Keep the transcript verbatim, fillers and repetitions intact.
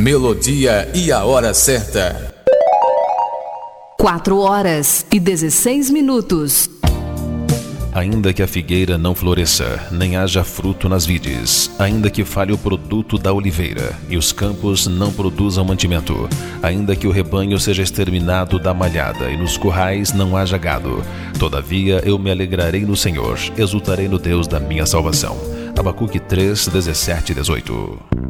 melodia e a hora certa. Quatro horas e dezesseis minutos. Ainda que a figueira não floresça, nem haja fruto nas vides, ainda que falhe o produto da oliveira, e os campos não produzam mantimento, ainda que o rebanho seja exterminado da malhada, e nos currais não haja gado, todavia eu me alegrarei no Senhor, exultarei no Deus da minha salvação. Abacuque três, dezessete e dezoito.